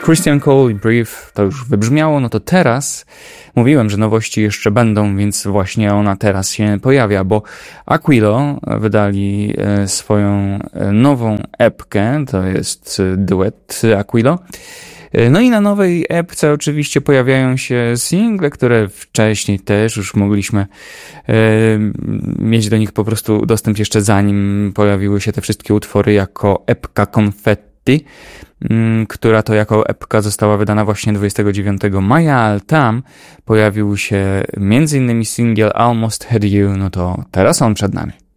Christian Cole i Brief to już wybrzmiało, no to teraz mówiłem, że nowości jeszcze będą, więc właśnie ona teraz się pojawia, bo Aquilo wydali swoją nową epkę, to jest duet Aquilo. No i na nowej epce oczywiście pojawiają się single, które wcześniej też już mogliśmy mieć do nich po prostu dostęp jeszcze zanim pojawiły się te wszystkie utwory jako epka Confetti, która to jako epka została wydana właśnie 29 maja, ale tam pojawił się m.in. singiel Almost Had You, no to teraz on przed nami.